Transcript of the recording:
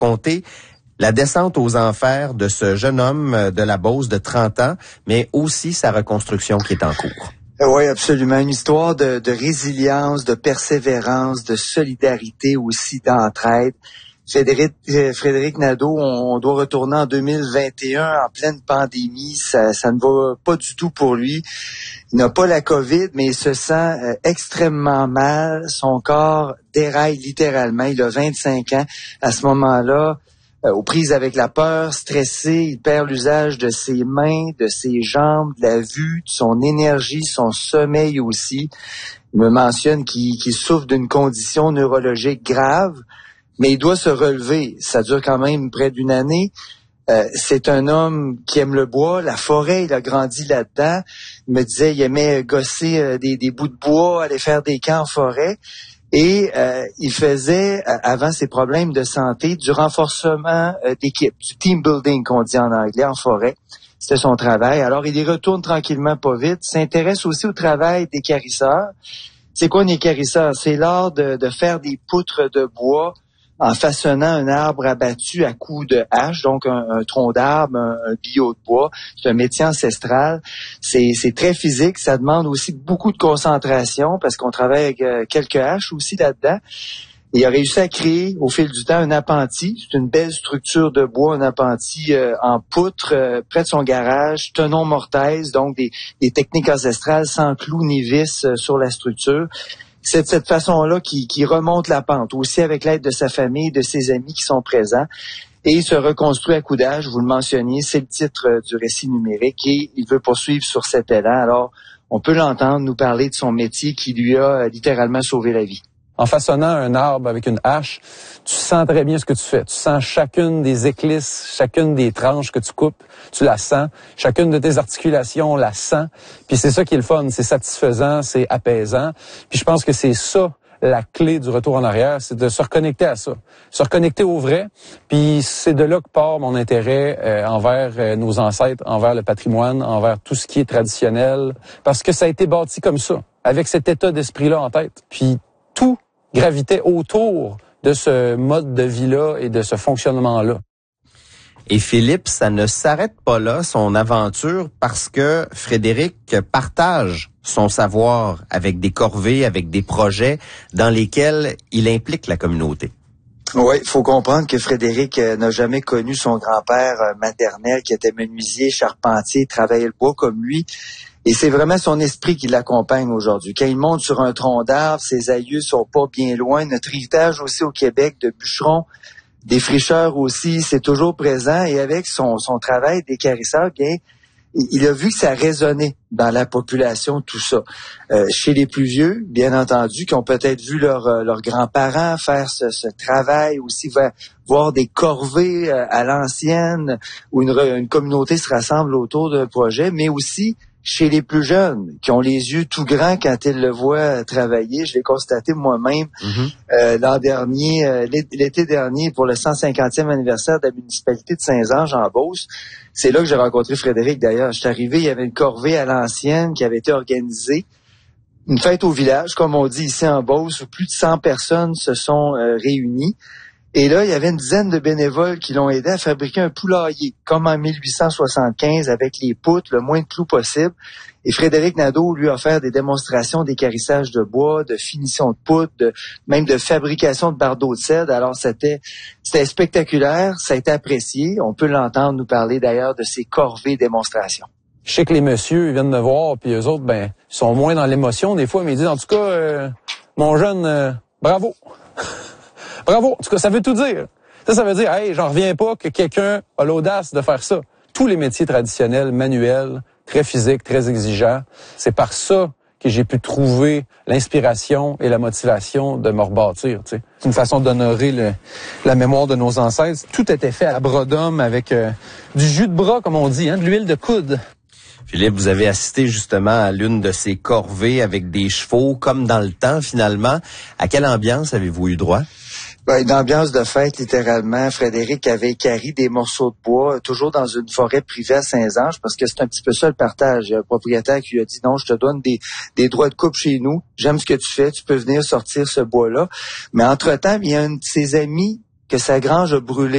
raconter la descente aux enfers de ce jeune homme de la Beauce de 30 ans, mais aussi sa reconstruction qui est en cours. Oui, absolument. Une histoire de résilience, de persévérance, de solidarité aussi, d'entraide. Frédéric Nadeau, on doit retourner en 2021 en pleine pandémie. Ça ne va pas du tout pour lui. Il n'a pas la COVID, mais il se sent extrêmement mal. Son corps déraille littéralement. Il a 25 ans. À ce moment-là, aux prises avec la peur, stressé, il perd l'usage de ses mains, de ses jambes, de la vue, de son énergie, son sommeil aussi. Il me mentionne qu'il souffre d'une condition neurologique grave, mais il doit se relever. Ça dure quand même près d'une année. C'est un homme qui aime le bois, la forêt, il a grandi là-dedans. Il me disait, il aimait gosser des bouts de bois, aller faire des camps en forêt. Et il faisait, avant ses problèmes de santé, du renforcement d'équipe, du team building qu'on dit en anglais, en forêt. C'était son travail. Alors, il y retourne tranquillement, pas vite. S'intéresse aussi au travail des équarrisseurs. C'est quoi un équarrisseur? C'est l'art de faire des poutres de bois en façonnant un arbre abattu à coups de hache, donc un tronc d'arbre, un billot de bois. C'est un métier ancestral. C'est très physique. Ça demande aussi beaucoup de concentration parce qu'on travaille avec quelques haches aussi là-dedans. Et il a réussi à créer au fil du temps un appentis. C'est une belle structure de bois, un appentis en poutre près de son garage, tenon mortaise, donc des techniques ancestrales sans clous ni vis sur la structure. C'est de cette façon-là qu'il remonte la pente, aussi avec l'aide de sa famille, de ses amis qui sont présents. Et il se reconstruit à coup d'âge, vous le mentionniez, c'est le titre du récit numérique et il veut poursuivre sur cet élan. Alors, on peut l'entendre nous parler de son métier qui lui a littéralement sauvé la vie. En façonnant un arbre avec une hache, tu sens très bien ce que tu fais. Tu sens chacune des éclisses, chacune des tranches que tu coupes, tu la sens. Chacune de tes articulations, on la sent. Puis c'est ça qui est le fun, c'est satisfaisant, c'est apaisant. Puis je pense que c'est ça la clé du retour en arrière, c'est de se reconnecter à ça. Se reconnecter au vrai. Puis c'est de là que part mon intérêt envers nos ancêtres, envers le patrimoine, envers tout ce qui est traditionnel. Parce que ça a été bâti comme ça, avec cet état d'esprit-là en tête. Puis tout gravitait autour de ce mode de vie-là et de ce fonctionnement-là. Et Philippe, ça ne s'arrête pas là, son aventure, parce que Frédéric partage son savoir avec des corvées, avec des projets dans lesquels il implique la communauté. Oui, il faut comprendre que Frédéric n'a jamais connu son grand-père maternel qui était menuisier, charpentier, travaillait le bois comme lui. Et c'est vraiment son esprit qui l'accompagne aujourd'hui. Quand il monte sur un tronc d'arbre, ses aïeux sont pas bien loin. Notre héritage aussi au Québec de bûcherons, des fricheurs aussi, c'est toujours présent. Et avec son travail d'équarrisseur, bien, il a vu que ça résonnait dans la population, tout ça. Chez les plus vieux, bien entendu, qui ont peut-être vu leurs grands-parents faire ce travail, aussi voir des corvées à l'ancienne, où une communauté se rassemble autour d'un projet, mais aussi chez les plus jeunes, qui ont les yeux tout grands quand ils le voient travailler. Je l'ai constaté moi-même l'an dernier, l'été dernier, pour le 150e anniversaire de la municipalité de Saint-Ange en Beauce. C'est là que j'ai rencontré Frédéric, d'ailleurs. Je suis arrivé, il y avait une corvée à l'ancienne qui avait été organisée. Une fête au village, comme on dit ici en Beauce, où plus de 100 personnes se sont réunies. Et là, il y avait une dizaine de bénévoles qui l'ont aidé à fabriquer un poulailler, comme en 1875, avec les poutres, le moins de clous possible. Et Frédéric Nadeau lui a offert des démonstrations d'équarrissage de bois, de finition de poutres, même de fabrication de bardeaux de cèdre. Alors, c'était spectaculaire, ça a été apprécié. On peut l'entendre nous parler d'ailleurs de ses corvées démonstrations. Je sais que les messieurs, ils viennent me voir, puis eux autres, ben, ils sont moins dans l'émotion des fois, mais ils disent, en tout cas, mon jeune, bravo. Bravo. En tout cas, ça veut tout dire. Ça veut dire, hey, j'en reviens pas que quelqu'un a l'audace de faire ça. Tous les métiers traditionnels, manuels, très physiques, très exigeants, c'est par ça que j'ai pu trouver l'inspiration et la motivation de me rebâtir. Tu sais. C'est une façon d'honorer la mémoire de nos ancêtres. Tout était fait à bras d'homme avec du jus de bras, comme on dit, de l'huile de coude. Philippe, vous avez assisté justement à l'une de ces corvées avec des chevaux, comme dans le temps finalement. À quelle ambiance avez-vous eu droit? Une ambiance de fête, littéralement. Frédéric avait équarri des morceaux de bois, toujours dans une forêt privée à Saint-Ange, parce que c'est un petit peu ça le partage. Il y a un propriétaire qui lui a dit, non, je te donne des droits de coupe chez nous. J'aime ce que tu fais. Tu peux venir sortir ce bois-là. Mais entre-temps, il y a un de ses amis que sa grange a brûlé.